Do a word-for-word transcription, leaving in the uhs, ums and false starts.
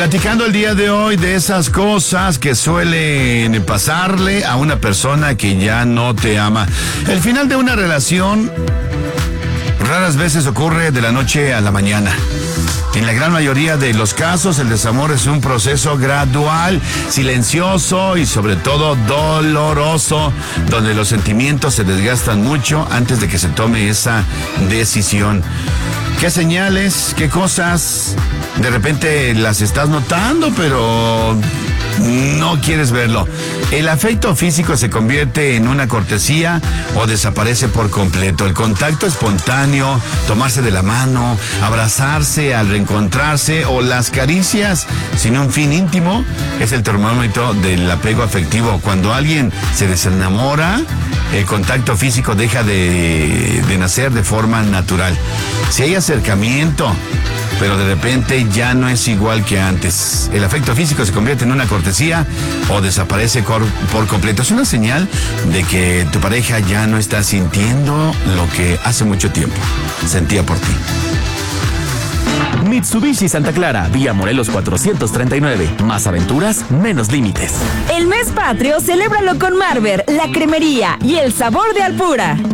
Platicando el día de hoy de esas cosas que suelen pasarle a una persona que ya no te ama. El final de una relación raras veces ocurre de la noche a la mañana. En la gran mayoría de los casos, el desamor es un proceso gradual, silencioso y sobre todo doloroso, donde los sentimientos se desgastan mucho antes de que se tome esa decisión. ¿Qué señales, qué cosas de repente las estás notando, pero no quieres verlo? El afecto físico se convierte en una cortesía o desaparece por completo. El contacto espontáneo, tomarse de la mano, abrazarse al reencontrarse o las caricias sin un fin íntimo es el termómetro del apego afectivo. Cuando alguien se desenamora, el contacto físico deja de, de nacer de forma natural. Si hay acercamiento, pero de repente ya no es igual que antes, el afecto físico se convierte en una cortesía o desaparece por, por completo. Es una señal de que tu pareja ya no está sintiendo lo que hace mucho tiempo sentía por ti. Mitsubishi Santa Clara, vía Morelos cuatrocientos treinta y nueve. Más aventuras, menos límites. El mes patrio, celébralo con Marber, la cremería y el sabor de Alpura.